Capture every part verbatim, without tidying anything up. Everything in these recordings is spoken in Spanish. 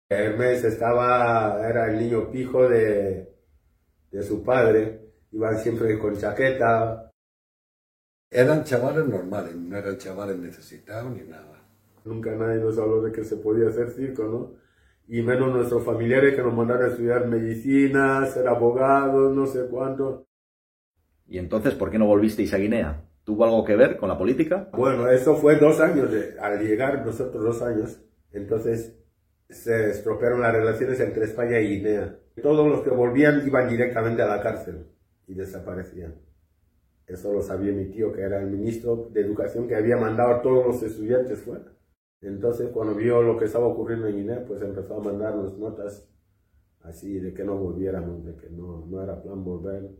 Hermes estaba, era el niño pijo de, de su padre, iban siempre con chaqueta. Eran chavales normales, no eran chavales necesitados ni nada. Nunca nadie nos habló de que se podía hacer circo, ¿no? Y menos nuestros familiares que nos mandaron a estudiar medicina, ser abogados, no sé cuánto. ¿Y entonces por qué no volvisteis a Guinea? ¿Tuvo algo que ver con la política? Bueno, eso fue dos años, de, al llegar nosotros dos años, entonces se estropearon las relaciones entre España y Guinea. Todos los que volvían iban directamente a la cárcel y desaparecían. Eso lo sabía mi tío, que era el ministro de Educación, que había mandado a todos los estudiantes fuera. Entonces, cuando vio lo que estaba ocurriendo en Guinea, pues empezó a mandarnos notas así de que no volviéramos, de que no, no era plan volver.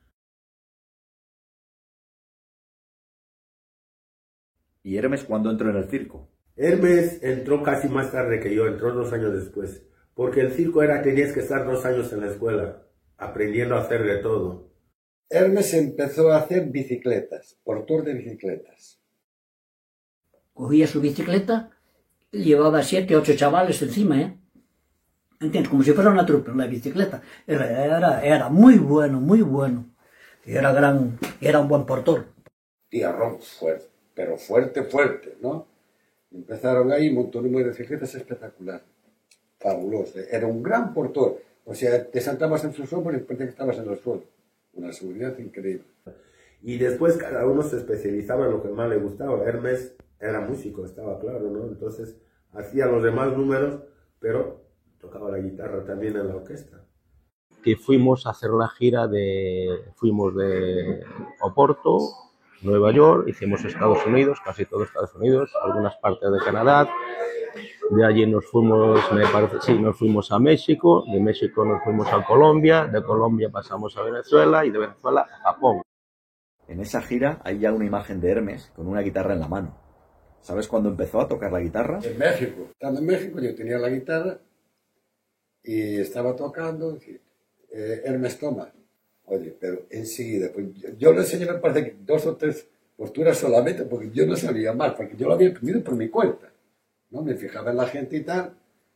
¿Y Hermes cuándo entró en el circo? Hermes entró casi más tarde que yo, entró dos años después. Porque el circo era, tenías que estar dos años en la escuela, aprendiendo a hacer de todo. Hermes empezó a hacer bicicletas, portor de bicicletas. Cogía su bicicleta y llevaba siete, ocho chavales encima, ¿eh? ¿Entiendes? Como si fuera una trupe en la bicicleta. Era, era, era muy bueno, muy bueno. Era, gran, era un buen portor. Tiarrón fuerte, pero fuerte, fuerte, ¿no? Empezaron ahí un montón de bicicletas espectacular. Fabuloso. Era un gran portor. O sea, te sentabas en sus hombros y parecía que estabas en el suelo. Una seguridad increíble. Y después cada uno se especializaba en lo que más le gustaba. Hermes era músico, estaba claro, ¿no? Entonces hacía los demás números, pero tocaba la guitarra también en la orquesta. Que fuimos a hacer la gira de... Fuimos de Oporto, Nueva York, hicimos Estados Unidos, casi todo Estados Unidos, algunas partes de Canadá. De allí nos fuimos, me parece, sí, nos fuimos a México, de México nos fuimos a Colombia, de Colombia pasamos a Venezuela y de Venezuela a Japón. En esa gira hay ya una imagen de Hermes con una guitarra en la mano. ¿Sabes cuándo empezó a tocar la guitarra? En México. Estando en México yo tenía la guitarra y estaba tocando, y, eh, Hermes toma. Oye, pero enseguida, pues yo, yo le enseñé, me parece que dos o tres posturas solamente porque yo no sabía más, porque yo lo había aprendido por mi cuenta. ¿No? Me fijaba en la gente y tal,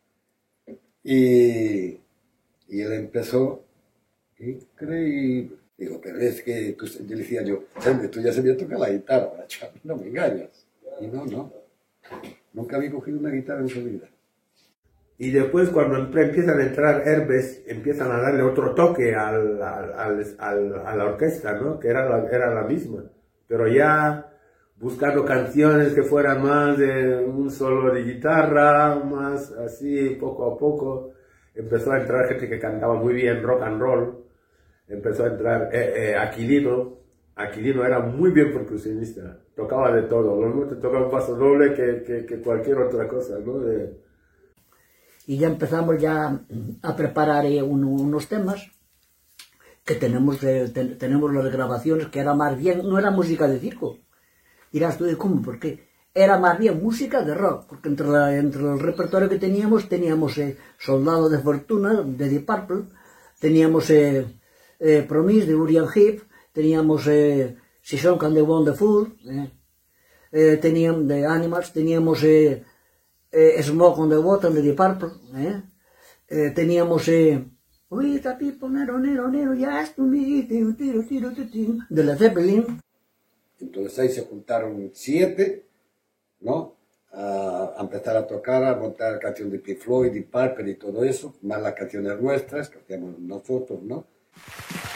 y, y él empezó, increíble. Digo, pero es que, tú, yo le decía yo, tú ya sabías tocar la guitarra, chaval, no me engañas. Y no, no, nunca había cogido una guitarra en su vida. Y después cuando empiezan a entrar Hermes, empiezan a darle otro toque al, al, al, al, a la orquesta, ¿no? Que era la, era la misma, pero ya buscando canciones que fueran más de un solo de guitarra, más así, poco a poco. Empezó a entrar gente que cantaba muy bien rock and roll. Empezó a entrar eh, eh, Aquilino. Aquilino era muy bien percusionista. Tocaba de todo. Lo mismo te tocaba un paso doble que, que, que cualquier otra cosa, ¿no? De... Y ya empezamos ya a preparar eh, un, unos temas que tenemos, eh, ten, tenemos las grabaciones, que era más bien, no era música de circo. Dirás tú, ¿cómo? ¿Por qué? Era más bien música de rock, porque entre, la, entre el repertorio que teníamos, teníamos eh, Soldado de Fortuna, de Deep Purple, teníamos eh, eh, Promise, de Uriah Heep, teníamos eh, Season and the Wonderful, eh, eh, teníamos de Animals, teníamos eh, eh, Smoke on the Water, de Deep Purple, eh, eh, teníamos eh, We the people, nero, nero, nero, yes to me, tiro, tiro, tiro, tiro, de Led Zeppelin. Entonces ahí se juntaron siete, ¿no? A, a empezar a tocar, a montar la canción de Pink Floyd y Purple y todo eso, más las canciones nuestras que hacíamos nosotros, ¿no?